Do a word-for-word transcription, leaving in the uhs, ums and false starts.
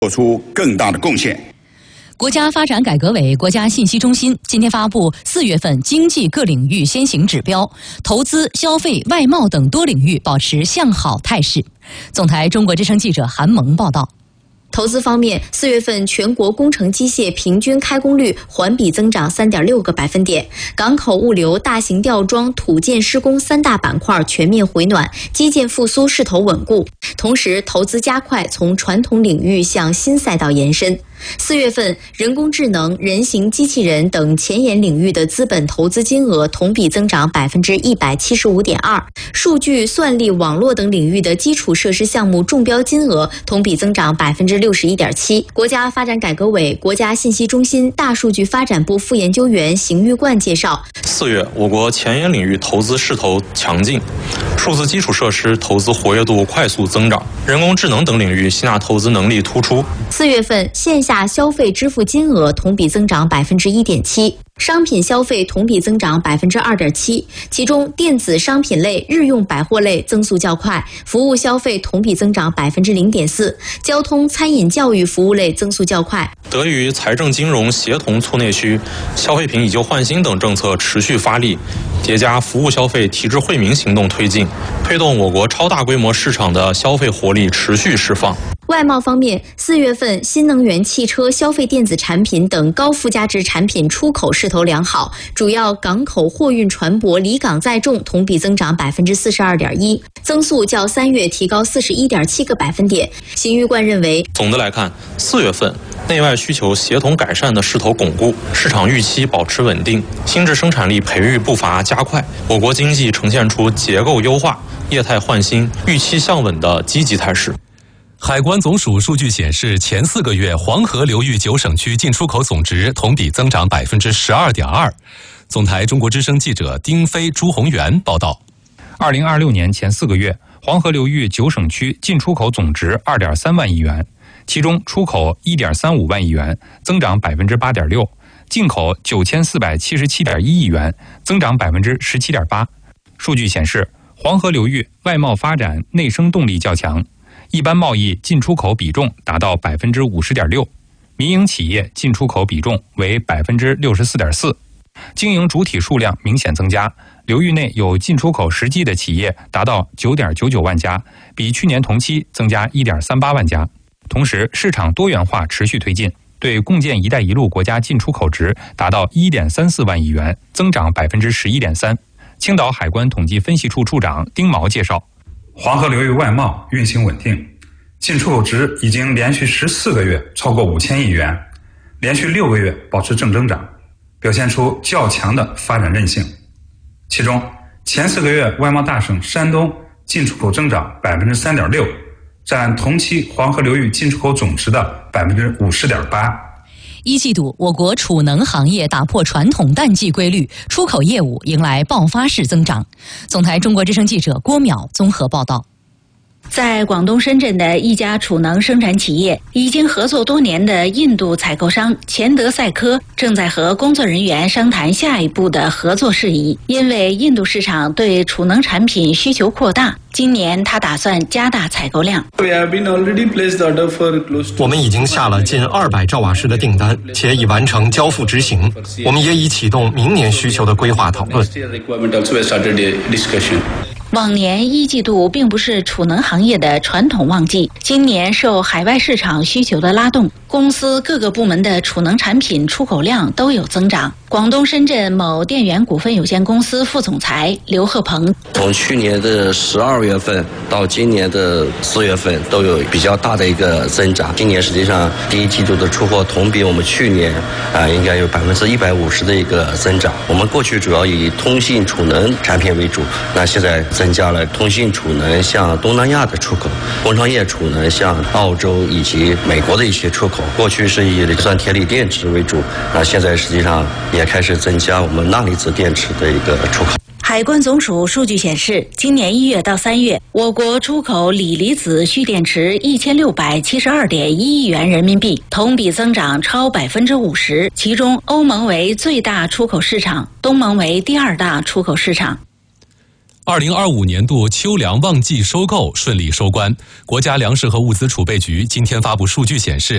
做出更大的贡献。 国家发展改革委、国家信息中心今天发布四月份经济各领域先行指标，投资、消费、外贸等多领域保持向好态势。总台中国之声记者韩萌报道。 投资方面，四月份全国工程机械平均开工率环比增长 三点六个百分点，港口物流、大型吊装、土建施工三大板块全面回暖，基建复苏势头稳固。同时，投资加快从传统领域向新赛道延伸。四月份，人工智能、人形机器人等前沿领域的资本投资金额同比增长 百分之一百七十五点二， 数据、算力、网络等领域的基础设施项目中标金额同比增长 百分之六十一点七。国家发展改革委、国家信息中心大数据发展部副研究员邢玉冠介绍， 四月，我国前沿领域投资势头强劲，数字基础设施投资活跃度快速增长，人工智能等领域吸纳投资能力突出。 四月份线下消费支付金额同比增长 百分之一点七， 商品消费同比增长 百分之二点七， 其中电子商品类、日用百货类增速较快，服务消费同比增长 百分之零点四， 交通、餐饮、教育服务类增速较快。 得益于财政金融协同促内需、消费品以旧换新等政策持续发力，叠加服务消费提质惠民行动推进，推动我国超大规模市场的消费活力持续释放。 外贸方面，四月份新能源汽车、消费电子产品等高附加值产品出口势头良好，主要港口货运船舶离港载重同比增长 百分之四十二点一， 增速较三月提高 四十一点七个百分点。邢玉冠认为， 总的来看，四月份内外需求协同改善的势头巩固，市场预期保持稳定，新质生产力培育步伐加快，我国经济呈现出结构优化、业态换新、预期向稳的积极态势。 海关总署数据显示，前四个月黄河流域九省区进出口总值同比增长 百分之十二点二。总台中国之声记者丁飞、朱宏元报道。 二零二六年前四个月，黄河流域九省区进出口总值 二点三万亿元，其中出口 一点三五万亿元，增长 百分之八点六， 进口 九千四百七十七点一亿元，增长 百分之十七点八。数据显示，黄河流域外贸发展内生动力较强，一般贸易进出口比重达到 百分之五十点六， 民营企业进出口比重为 百分之六十四点四， 经营主体数量明显增加，流域内有进出口实际的企业达到 九点九九万家，比去年同期增加 一点三八万家。同时，市场多元化持续推进，对共建“一带一路”国家进出口值达到 一点三四万亿元，增长 百分之十一点三。青岛海关统计分析处处长丁毛介绍， 黄河流域外贸运行稳定，进出口值已经连续十四个月超过五千亿元，连续六个月保持正增长，表现出较强的发展韧性。其中，前四个月外贸大省山东进出口增长 百分之三点六， 占同期黄河流域进出口总值的 百分之五十点八。 一季度，我国储能行业打破传统淡季规律，出口业务迎来爆发式增长。总台中国之声记者郭淼综合报道。 在广东深圳的一家储能生产企业，已经合作多年的印度采购商钱德赛科正在和工作人员商谈下一步的合作事宜。因为印度市场对储能产品需求扩大，今年他打算加大采购量。 我们已经下了近二百兆瓦时的订单，且已完成交付执行。我们也已启动明年需求的规划讨论。 往年一季度并不是储能行业的传统旺季，今年受海外市场需求的拉动，公司各个部门的储能产品出口量都有增长。广东深圳某电源股份有限公司副总裁刘鹤鹏， 从去年的十二月份到今年的四月份都有比较大的一个增长。今年实际上第一季度的出货同比我们去年啊、呃、应该有百分之一百五十的一个增长。我们过去主要以通信储能产品为主，那现在增加了通信储能向东南亚的出口，工商业储能向澳洲以及美国的一些出口。过去是以磷酸铁锂电池为主，那现在实际上也开始增加我们钠离子电池的一个出口。 海关总署数据显示，今年一月到三月，我国出口锂离子蓄电池一千六百七十二点一亿元人民币，同比增长超百分之五十。其中，欧盟为最大出口市场，东盟为第二大出口市场。 二零二五年度秋粮旺季收购顺利收官。国家粮食和物资储备局今天发布数据显示，